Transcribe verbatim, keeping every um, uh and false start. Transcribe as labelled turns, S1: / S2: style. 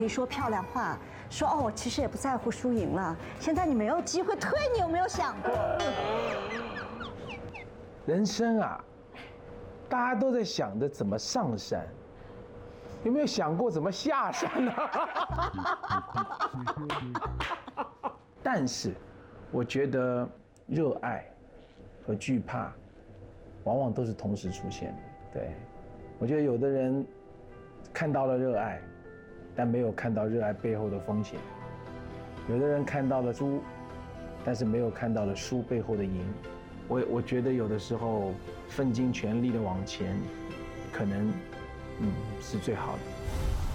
S1: 你说漂亮话，说哦，我其实也不在乎输赢了。现在你没有机会退，你有没有想过？
S2: 人生啊，大家都在想着怎么上山，有没有想过怎么下山呢？但是，我觉得热爱和惧怕，往往都是同时出现的。对，我觉得有的人看到了热爱。但没有看到热爱背后的风险，有的人看到了输，但是没有看到了输背后的赢。我我觉得有的时候奋尽全力的往前，可能嗯是最好的。